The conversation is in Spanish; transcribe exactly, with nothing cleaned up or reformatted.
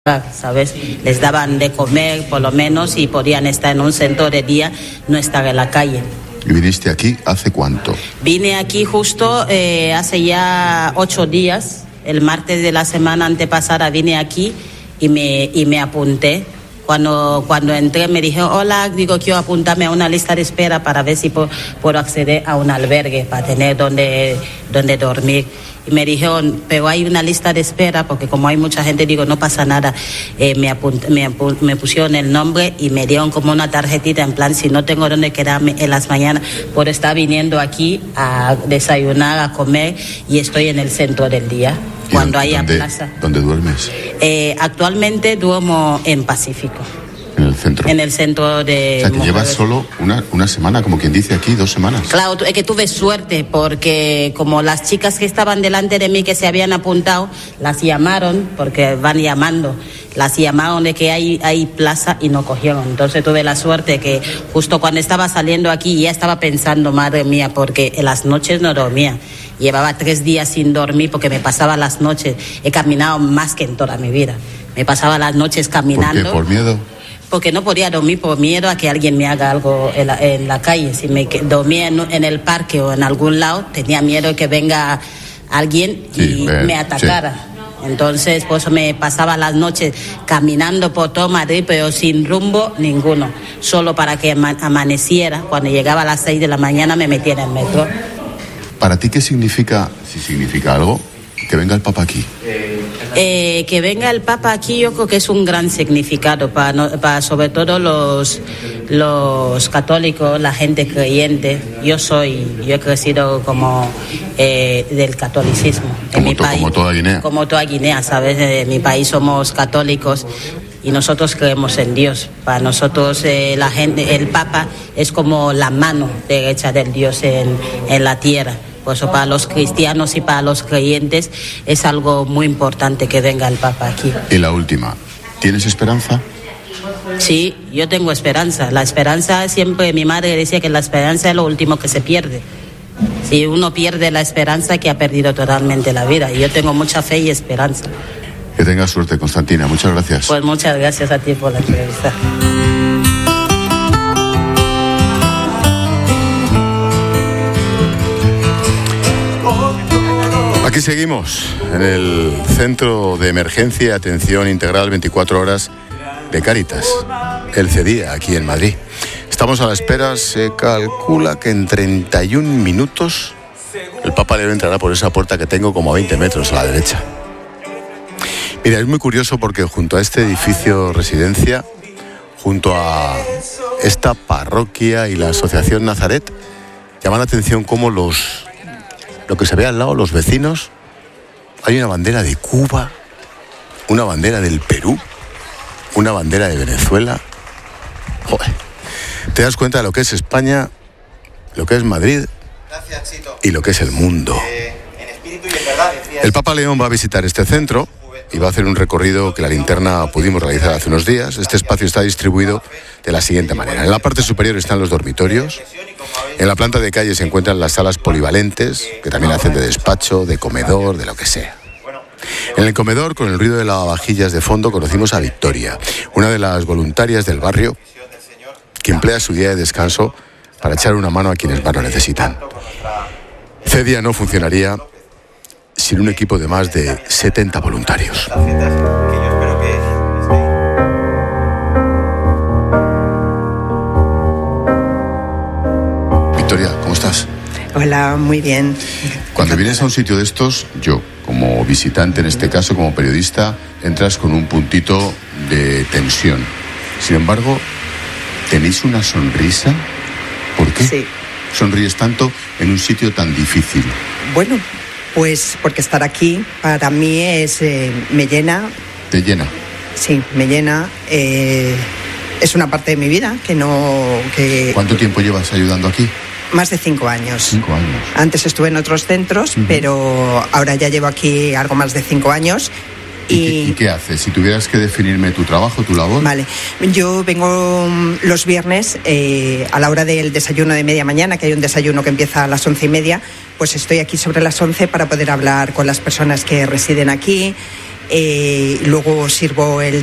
¿sabes? Les daban de comer por lo menos y podían estar en un centro de día, no estar en la calle. ¿Y viniste aquí hace cuánto? Vine aquí justo eh, hace ya ocho días, el martes de la semana antepasada vine aquí y me, y me apunté. Cuando, cuando entré me dije, hola, digo, quiero apuntarme a una lista de espera para ver si puedo, puedo acceder a un albergue para tener donde, donde dormir. Y me dijeron, pero hay una lista de espera, porque como hay mucha gente, digo, no pasa nada. Eh, me, apunt, me, apunt, me pusieron el nombre y me dieron como una tarjetita, en plan, si no tengo donde quedarme en las mañanas, puedo estar viniendo aquí a desayunar, a comer, y estoy en el centro del día, cuando haya ¿dónde, plaza. ¿Dónde duermes? Eh, actualmente duermo en Pacífico. En el centro. En el centro de... O sea, que mujeres. Llevas solo una, una semana, como quien dice aquí, dos semanas. Claro, es que tuve suerte, porque como las chicas que estaban delante de mí, que se habían apuntado, las llamaron, porque van llamando, las llamaron de que hay, hay plaza y no cogieron. Entonces tuve la suerte que justo cuando estaba saliendo aquí ya estaba pensando, madre mía, porque en las noches no dormía. Llevaba tres días sin dormir porque me pasaba las noches. He caminado más que en toda mi vida. Me pasaba las noches caminando. ¿Por qué? ¿Por miedo? Porque no podía dormir por miedo a que alguien me haga algo en la, en la calle. Si me dormía en, en el parque o en algún lado, tenía miedo de que venga alguien y sí, eh, me atacara. Sí. Entonces, por eso me pasaba las noches caminando por todo Madrid, pero sin rumbo ninguno. Solo para que amaneciera. Cuando llegaba a las seis de la mañana me metía en el metro. ¿Para ti qué significa, si significa algo, que venga el Papa aquí? Eh, que venga el Papa aquí, yo creo que es un gran significado para, no, para sobre todo los, los católicos, la gente creyente. Yo soy, yo he crecido como eh, del catolicismo en como mi to, país. Como toda Guinea. Como toda Guinea, ¿sabes? En mi país somos católicos y nosotros creemos en Dios. Para nosotros eh, la gente, el Papa es como la mano derecha del Dios en, en la tierra. Por eso para los cristianos y para los creyentes es algo muy importante que venga el Papa aquí. Y la última, ¿tienes esperanza? Sí, yo tengo esperanza. La esperanza siempre, mi madre decía que la esperanza es lo último que se pierde. Si uno pierde la esperanza, que ha perdido totalmente la vida. Y yo tengo mucha fe y esperanza. Que tengas suerte, Constantina. Muchas gracias. Pues muchas gracias a ti por la entrevista. Aquí seguimos, en el Centro de Emergencia y Atención Integral veinticuatro horas de Cáritas, el CEDIA, aquí en Madrid. Estamos a la espera, se calcula que en treinta y un minutos el Papa Leo entrará por esa puerta que tengo como a veinte metros a la derecha. Mira, es muy curioso porque junto a este edificio residencia, junto a esta parroquia y la Asociación Nazaret, llama la atención cómo los... Lo que se ve al lado, los vecinos, hay una bandera de Cuba, una bandera del Perú, una bandera de Venezuela. Joder, te das cuenta de lo que es España, lo que es Madrid y lo que es el mundo. El Papa León va a visitar este centro y va a hacer un recorrido que la linterna pudimos realizar hace unos días. Este espacio está distribuido de la siguiente manera. En la parte superior están los dormitorios. En la planta de calle se encuentran las salas polivalentes, que también hacen de despacho, de comedor, de lo que sea. En el comedor, con el ruido de lavavajillas de fondo, conocimos a Victoria, una de las voluntarias del barrio, que emplea su día de descanso para echar una mano a quienes más lo necesitan. CEDIA no funcionaría sin un equipo de más de setenta voluntarios. Victoria, ¿cómo estás? Hola, muy bien. Cuando vienes a un sitio de estos, yo, como visitante en este caso, como periodista, entras con un puntito de tensión. Sin embargo, ¿tenéis una sonrisa? ¿Por qué? Sí. ¿Sonríes tanto en un sitio tan difícil? Bueno, pues porque estar aquí para mí es eh, me llena. ¿Te llena? Sí, me llena. Eh, es una parte de mi vida que no... Que... ¿Cuánto tiempo llevas ayudando aquí? Más de cinco años. Cinco años. Antes estuve en otros centros, uh-huh. pero ahora ya llevo aquí algo más de cinco años. ¿Y, y... ¿Y qué haces? Si tuvieras que definirme tu trabajo, tu labor. Vale, yo vengo los viernes eh, a la hora del desayuno de media mañana, que hay un desayuno que empieza a las once y media, pues estoy aquí sobre las once para poder hablar con las personas que residen aquí. eh, luego sirvo el